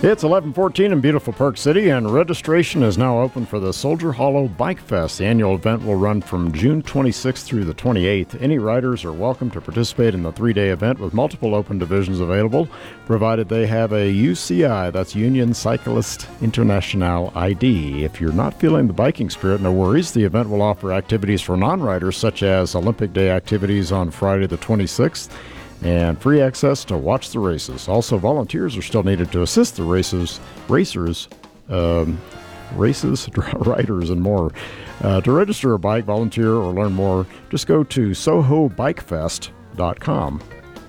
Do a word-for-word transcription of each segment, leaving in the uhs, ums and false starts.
It's eleven fourteen in beautiful Park City, and registration is now open for the Soldier Hollow Bike Fest. The annual event will run from June twenty-sixth through the twenty-eighth. Any riders are welcome to participate in the three-day event with multiple open divisions available, provided they have a U C I, that's Union Cyclist International I D. If you're not feeling the biking spirit, no worries. The event will offer activities for non-riders, such as Olympic Day activities on Friday the twenty-sixth, and free access to watch the races. Also, volunteers are still needed to assist the races, racers, um, races, riders, and more. Uh, to register a bike, volunteer, or learn more, just go to soho bike fest dot com.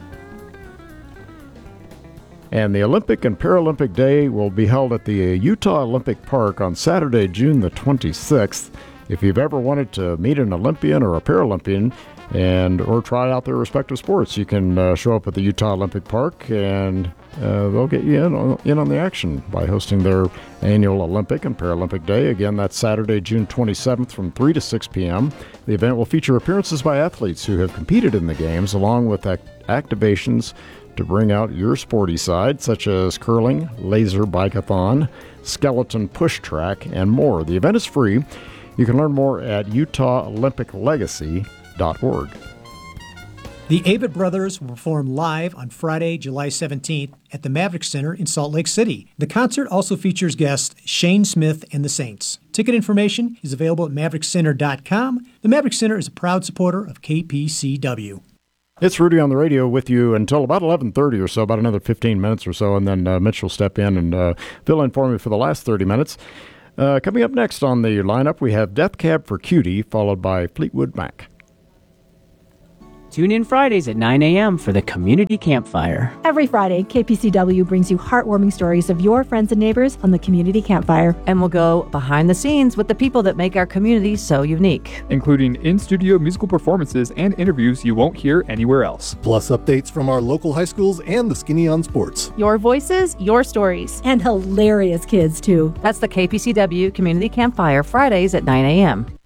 And the Olympic and Paralympic Day will be held at the Utah Olympic Park on Saturday, June the twenty-sixth. If you've ever wanted to meet an Olympian or a Paralympian, and or try out their respective sports, you can uh, show up at the Utah Olympic Park, and uh, they'll get you in on, in on the action by hosting their annual Olympic and Paralympic Day. Again, that's Saturday, June twenty-seventh from three to six p.m. The event will feature appearances by athletes who have competed in the games, along with act- activations to bring out your sporty side, such as curling, laser bike-a-thon, skeleton push track, and more. The event is free. You can learn more at utah olympic legacy dot org. The Avett Brothers will perform live on Friday, July seventeenth at the Maverick Center in Salt Lake City. The concert also features guests Shane Smith and the Saints. Ticket information is available at maverick center dot com. The Maverick Center is a proud supporter of K P C W. It's Rudy on the radio with you until about eleven thirty or so, about another fifteen minutes or so, and then uh, Mitch will step in and uh, fill in for me for the last thirty minutes. Uh, coming up next on the lineup, we have Death Cab for Cutie, followed by Fleetwood Mac. Tune in Fridays at nine a.m. for the Community Campfire. Every Friday, K P C W brings you heartwarming stories of your friends and neighbors on the Community Campfire. And we'll go behind the scenes with the people that make our community so unique, including in-studio musical performances and interviews you won't hear anywhere else. Plus updates from our local high schools and the Skinny on Sports. Your voices, your stories. And hilarious kids, too. That's the K P C W Community Campfire, Fridays at nine a.m.